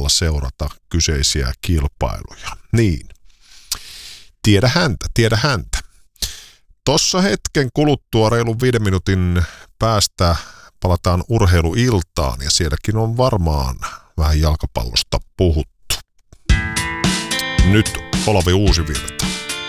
tavalla seurata kyseisiä kilpailuja. Niin, tiedä häntä. Tossa hetken kuluttua reilun 5 minuutin päästä palataan urheiluiltaan ja sielläkin on varmaan vähän jalkapallosta puhuttu. Nyt Olavi Uusivirta.